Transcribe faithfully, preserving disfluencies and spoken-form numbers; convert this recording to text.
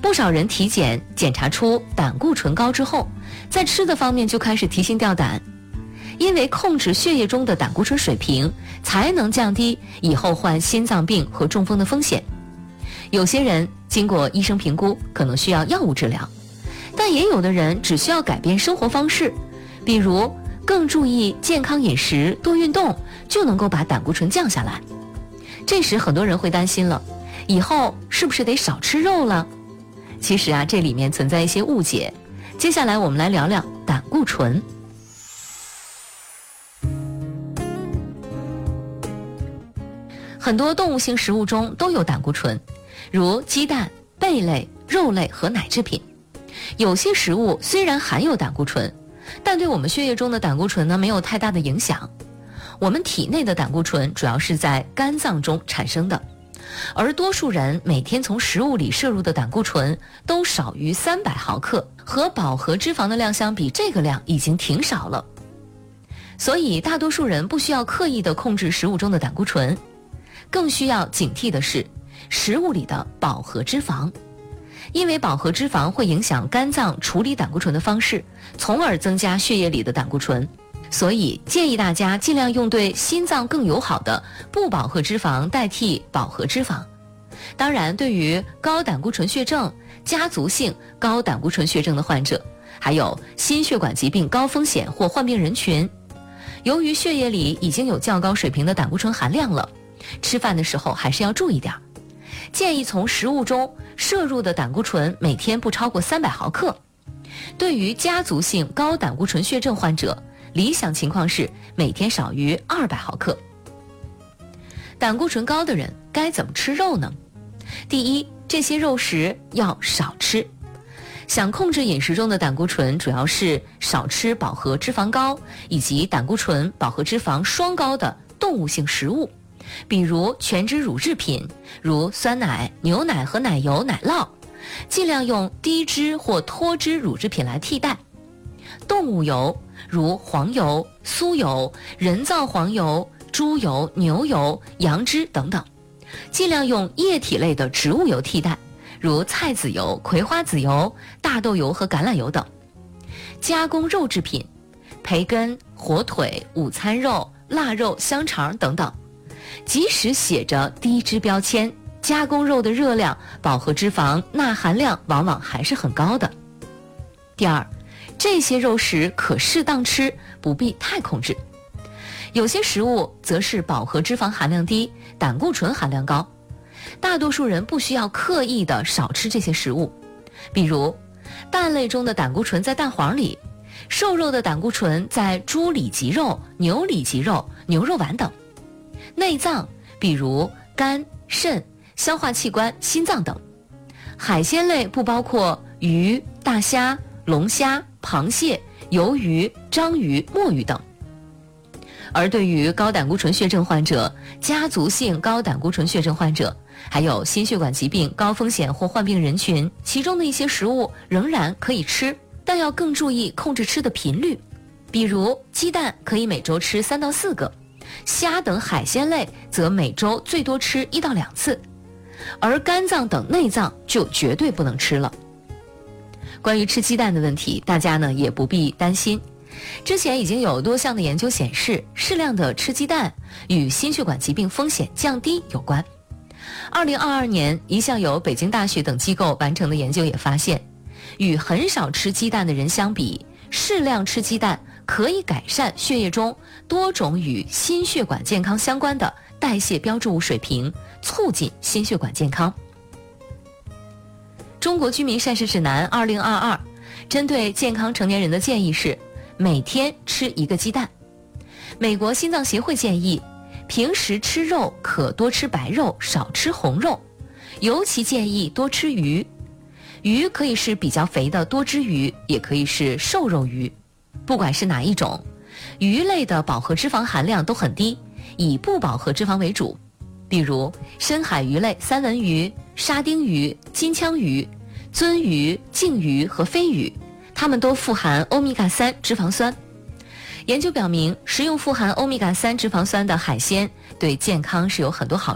不少人体检检查出胆固醇高之后，在吃的方面就开始提心吊胆，因为控制血液中的胆固醇水平，才能降低以后患心脏病和中风的风险。有些人经过医生评估，可能需要药物治疗，但也有的人只需要改变生活方式，比如更注意健康饮食、多运动，就能够把胆固醇降下来。这时很多人会担心了，以后是不是得少吃肉了？其实啊，这里面存在一些误解。接下来我们来聊聊胆固醇。很多动物性食物中都有胆固醇，如鸡蛋、贝类、肉类和奶制品。有些食物虽然含有胆固醇，但对我们血液中的胆固醇呢没有太大的影响。我们体内的胆固醇主要是在肝脏中产生的，而多数人每天从食物里摄入的胆固醇都少于三百毫克，和饱和脂肪的量相比，这个量已经挺少了。所以大多数人不需要刻意地控制食物中的胆固醇，更需要警惕的是食物里的饱和脂肪。因为饱和脂肪会影响肝脏处理胆固醇的方式，从而增加血液里的胆固醇。所以建议大家尽量用对心脏更友好的不饱和脂肪代替饱和脂肪。当然，对于高胆固醇血症、家族性高胆固醇血症的患者，还有心血管疾病高风险或患病人群，由于血液里已经有较高水平的胆固醇含量了，吃饭的时候还是要注意点。建议从食物中摄入的胆固醇每天不超过三百毫克。对于家族性高胆固醇血症患者，理想情况是每天少于二百毫克。胆固醇高的人该怎么吃肉呢？第一，这些肉食要少吃。想控制饮食中的胆固醇，主要是少吃饱和脂肪高以及胆固醇、饱和脂肪双高的动物性食物，比如全脂乳制品，如酸奶、牛奶和奶油、奶酪，尽量用低脂或脱脂乳制品来替代。动物油，如黄油、酥油、人造黄油、猪油、牛油、羊脂等等，尽量用液体类的植物油替代，如菜籽油、葵花籽油、大豆油和橄榄油等。加工肉制品，培根、火腿、午餐肉、腊肉、香肠等等，即使写着低脂标签，加工肉的热量、饱和脂肪、钠含量往往还是很高的。第二，这些肉食可适当吃，不必太控制。有些食物则是饱和脂肪含量低，胆固醇含量高，大多数人不需要刻意的少吃这些食物。比如蛋类中的胆固醇在蛋黄里，瘦肉的胆固醇在猪里脊肉、牛里脊肉、牛肉丸等。内脏，比如肝、肾、消化器官、心脏等。海鲜类不包括鱼、大虾、龙虾、螃蟹、鱿鱼、章鱼、墨鱼等。而对于高胆固醇血症患者、家族性高胆固醇血症患者，还有心血管疾病高风险或患病人群，其中的一些食物仍然可以吃，但要更注意控制吃的频率。比如鸡蛋可以每周吃三到四个，虾等海鲜类则每周最多吃一到两次，而肝脏等内脏就绝对不能吃了。关于吃鸡蛋的问题，大家呢也不必担心。之前已经有多项的研究显示，适量的吃鸡蛋与心血管疾病风险降低有关。二零二二年，一项由北京大学等机构完成的研究也发现，与很少吃鸡蛋的人相比，适量吃鸡蛋可以改善血液中多种与心血管健康相关的代谢标志物水平，促进心血管健康。中国居民膳食指南二零二二针对健康成年人的建议是每天吃一个鸡蛋。美国心脏协会建议，平时吃肉可多吃白肉，少吃红肉，尤其建议多吃鱼。鱼可以是比较肥的多汁鱼，也可以是瘦肉鱼。不管是哪一种，鱼类的饱和脂肪含量都很低，以不饱和脂肪为主。比如深海鱼类三文鱼、沙丁鱼、金枪鱼、鳟鱼、鲸鱼和飞鱼，它们都富含欧米伽三脂肪酸。研究表明，食用富含欧米伽三脂肪酸的海鲜对健康是有很多好处。